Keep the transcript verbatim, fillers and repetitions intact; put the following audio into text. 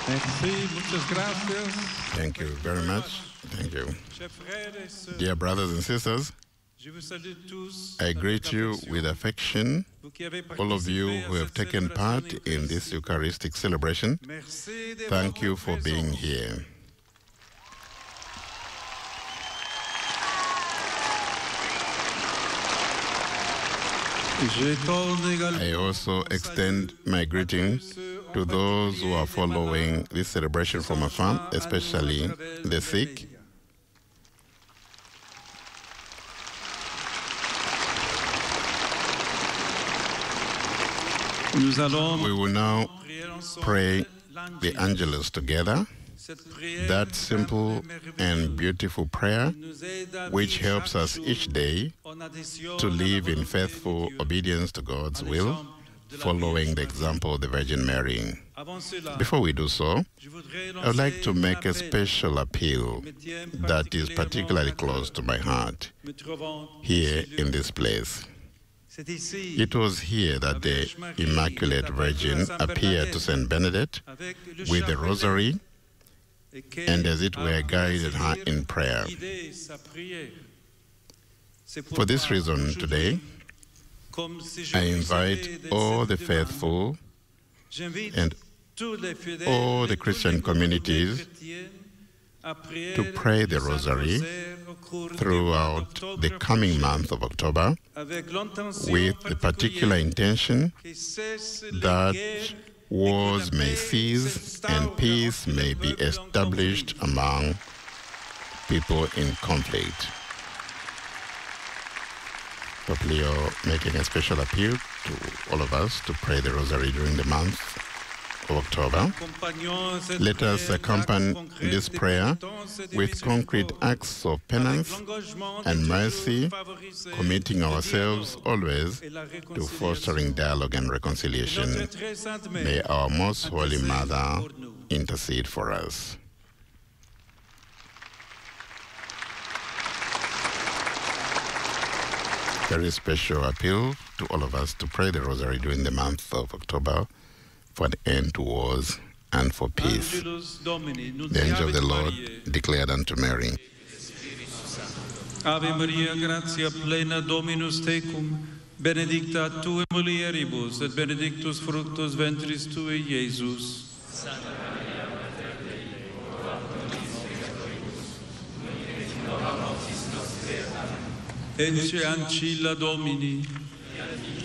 Thank you very much. Thank you. Dear brothers and sisters, I greet you with affection, all of you who have taken part in this Eucharistic celebration. Thank you for being here. I also extend my greeting to those who are following this celebration from afar, especially the sick. We will now pray the Angelus together. That simple and beautiful prayer which helps us each day to live in faithful obedience to God's will, following the example of the Virgin Mary. Before we do so, I would like to make a special appeal that is particularly close to my heart here in this place. It was here that the Immaculate Virgin appeared to Saint Benedict with the rosary and, as it were, guided her in prayer. For this reason, today, I invite all the faithful and all the Christian communities to pray the rosary throughout the coming month of October with the particular intention that wars may cease and peace may be established among people in conflict. Pope Leo making a special appeal to all of us to pray the rosary during the month of October. Let us accompany this prayer with concrete acts of penance and mercy, committing ourselves always to fostering dialogue and reconciliation. May our Most Holy Mother intercede for us. Very special appeal to all of us to pray the rosary during the month of October for an end to wars and for peace. The angel of the Lord declared unto Mary, Ave Maria, gratia plena Dominus tecum, benedicta tu in mulieribus, et benedictus fructus ventris tui, Iesus. Santa Maria, Mater Dei, ora pro nobis peccatoribus, nunc et in hora mortis nostre. Amen. Ecce ancilla Domini.